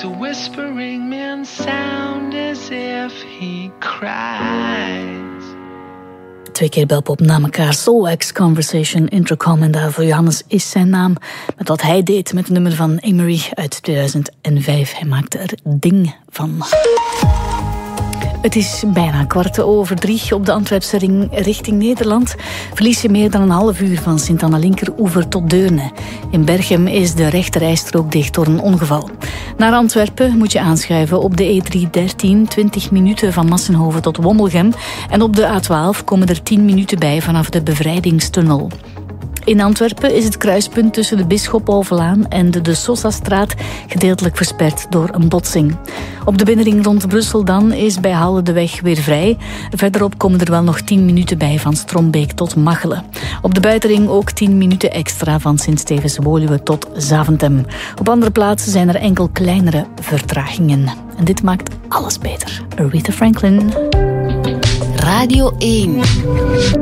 makes a whispering man sound as if he cries. 2 keer belpop na elkaar. Soulwax, Conversation, Intercom. En daarvoor Johannes is zijn naam. Met wat hij deed met het nummer van Emery uit 2005. Hij maakte er Ding van. Het is bijna 2:15 op de Antwerpse ring richting Nederland. Verlies je meer dan een half uur van Sint-Anna-Linkeroever tot Deurne. In Berchem is de rechterrijstrook dicht door een ongeval. Naar Antwerpen moet je aanschuiven op de E313, 20 minuten van Massenhoven tot Wommelgem. En op de A12 komen er 10 minuten bij vanaf de Bevrijdingstunnel. In Antwerpen is het kruispunt tussen de Bisschop-Alvelaan en de Sosastraat gedeeltelijk versperd door een botsing. Op de binnenring rond Brussel dan is bij Halle de weg weer vrij. Verderop komen er wel nog 10 minuten bij van Strombeek tot Machelen. Op de buitenring ook 10 minuten extra van Sint-Stevens-Woluwe tot Zaventem. Op andere plaatsen zijn er enkel kleinere vertragingen. En dit maakt alles beter. Aretha Franklin. Radio 1.